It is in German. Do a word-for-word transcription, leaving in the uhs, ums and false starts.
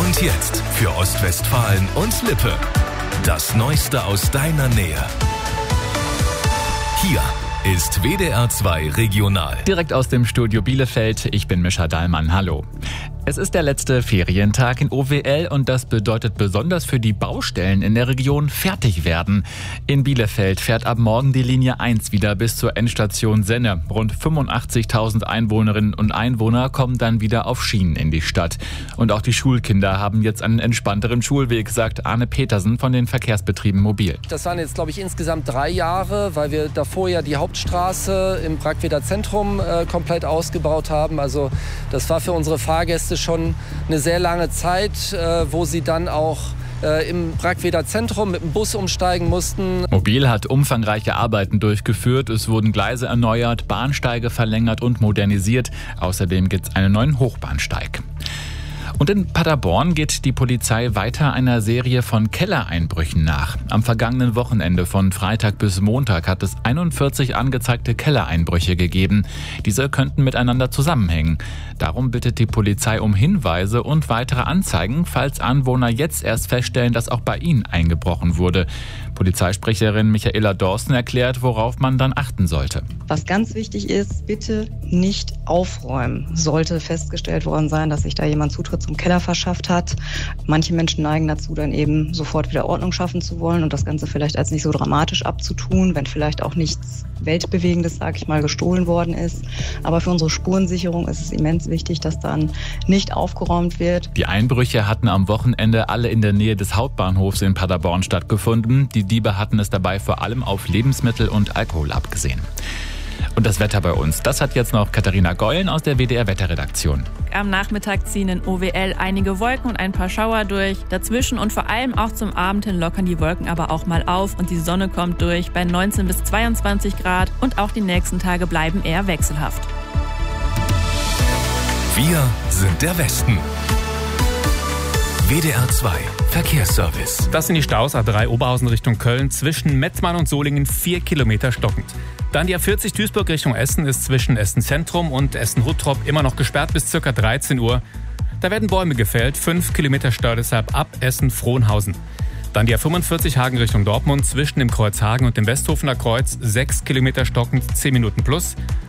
Und jetzt für Ostwestfalen und Lippe. Das Neueste aus deiner Nähe. Hier ist W D R zwei Regional. Direkt aus dem Studio Bielefeld, ich bin Mischa Dahlmann, hallo. Es ist der letzte Ferientag in O W L und das bedeutet besonders für die Baustellen in der Region fertig werden. In Bielefeld fährt ab morgen die Linie eins wieder bis zur Endstation Senne. Rund fünfundachtzigtausend Einwohnerinnen und Einwohner kommen dann wieder auf Schienen in die Stadt. Und auch die Schulkinder haben jetzt einen entspannteren Schulweg, sagt Arne Petersen von den Verkehrsbetrieben Mobil. Das waren jetzt, glaube ich, insgesamt drei Jahre, weil wir davor ja die Hauptstraße im Brackweder Zentrum äh, komplett ausgebaut haben. Also das war für unsere Fahrgäste schon eine sehr lange Zeit, äh, wo sie dann auch äh, im Brackweder Zentrum mit dem Bus umsteigen mussten. Mobil hat umfangreiche Arbeiten durchgeführt. Es wurden Gleise erneuert, Bahnsteige verlängert und modernisiert. Außerdem gibt es einen neuen Hochbahnsteig. Und in Paderborn geht die Polizei weiter einer Serie von Kellereinbrüchen nach. Am vergangenen Wochenende von Freitag bis Montag hat es einundvierzig angezeigte Kellereinbrüche gegeben. Diese könnten miteinander zusammenhängen. Darum bittet die Polizei um Hinweise und weitere Anzeigen, falls Anwohner jetzt erst feststellen, dass auch bei ihnen eingebrochen wurde. Polizeisprecherin Michaela Dorsten erklärt, worauf man dann achten sollte. Was ganz wichtig ist, bitte nicht aufräumen. Sollte festgestellt worden sein, dass sich da jemand Zutritt zum Keller verschafft hat. Manche Menschen neigen dazu, dann eben sofort wieder Ordnung schaffen zu wollen und das Ganze vielleicht als nicht so dramatisch abzutun, wenn vielleicht auch nichts Weltbewegendes, sag ich mal, gestohlen worden ist. Aber für unsere Spurensicherung ist es immens wichtig, dass dann nicht aufgeräumt wird. Die Einbrüche hatten am Wochenende alle in der Nähe des Hauptbahnhofs in Paderborn stattgefunden. Die Diebe hatten es dabei vor allem auf Lebensmittel und Alkohol abgesehen. Und das Wetter bei uns, das hat jetzt noch Katharina Geulen aus der W D R-Wetterredaktion. Am Nachmittag ziehen in O W L einige Wolken und ein paar Schauer durch. Dazwischen und vor allem auch zum Abend hin lockern die Wolken aber auch mal auf und die Sonne kommt durch bei neunzehn bis zweiundzwanzig Grad und auch die nächsten Tage bleiben eher wechselhaft. Wir sind der Westen. W D R zwei Verkehrsservice. Das sind die Staus A drei Oberhausen Richtung Köln, zwischen Metzmann und Solingen vier Kilometer stockend. Dann die A vierzig Duisburg Richtung Essen ist zwischen Essen Zentrum und Essen Huttrop immer noch gesperrt bis ca. dreizehn Uhr. Da werden Bäume gefällt, fünf Kilometer Stau deshalb ab Essen Frohnhausen. Dann die A fünfundvierzig Hagen Richtung Dortmund zwischen dem Kreuz Hagen und dem Westhofener Kreuz, sechs Kilometer stockend, zehn Minuten plus.